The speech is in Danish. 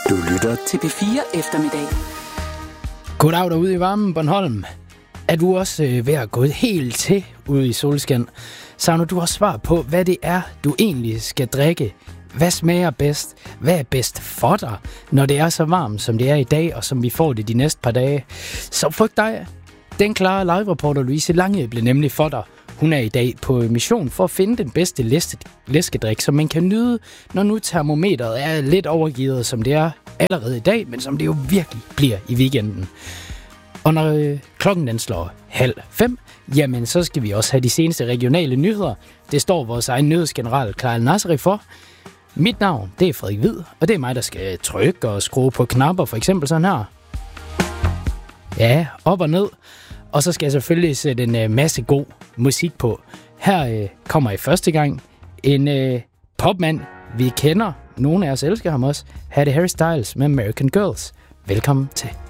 Du lytter til P4 Eftermiddag. Goddag derude i varmen, Bornholm. Er du også ved at gå helt til ude i solskin? Savner du også svar på, hvad det er, du egentlig skal drikke? Hvad smager bedst? Hvad er bedst for dig, når det er så varmt, som det er i dag, og som vi får det de næste par dage? Så frygt dig. Den klare live-reporter Louise Lange blev nemlig for dig. Hun er i dag på mission for at finde den bedste læskedrik, som man kan nyde, når nu termometeret er lidt overgivet, som det er allerede i dag, men som det jo virkelig bliver i weekenden. Og når klokken den slår 4:30, jamen så skal vi også have de seneste regionale nyheder. Det står vores egen nyhedsgeneral Klarl Nasseri for. Mit navn, det er Frederik Hvid, og det er mig, der skal trykke og skrue på knapper, for eksempel sådan her. Ja, op og ned. Og så skal jeg selvfølgelig sætte en masse god musik på. Her kommer i første gang en popmand, vi kender. Nogle af os elsker ham også. Her er det Harry Styles med American Girls. Velkommen til.